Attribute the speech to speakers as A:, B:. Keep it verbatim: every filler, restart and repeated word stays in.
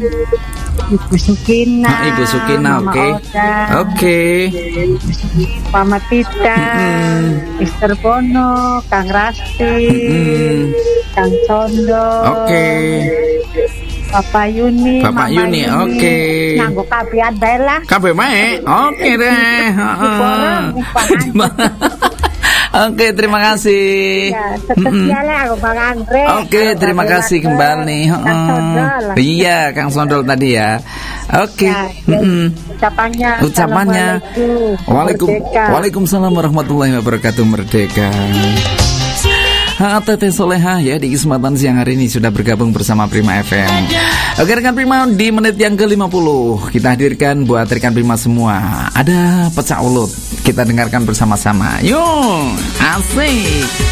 A: Ibu Sukina,
B: ah, Ibu Sukina, oke,
A: okay.
B: oke, okay.
A: Mama Tita, mm-hmm. Mister Bono, Kang Rasti, mm-hmm. Kang Condo,
B: oke, okay.
A: Bapak Yuni,
B: Bapak Yuni, oke. Okay.
A: Nganggo kabian bae lah.
B: Kabeh bae. Oke deh. Heeh. Oke, terima kasih.
A: Ya, spesialnya aku Bang Andre.
B: Oke, terima kasih kembali.
A: Heeh.
B: Iya, Kang Sondol tadi ya. Oke.
A: Ya, ucapannya.
B: Ucapannya. Waalaikum, Waalaikumsalam warahmatullahi wabarakatuh. Merdeka. Teteh Soleha ya di kesempatan siang hari ini sudah bergabung bersama Prima F M. Oke rekan Prima, di menit yang ke lima puluh kita hadirkan buat rekan Prima semua. Ada pecah ulut, kita dengarkan bersama-sama. Yuk, asik.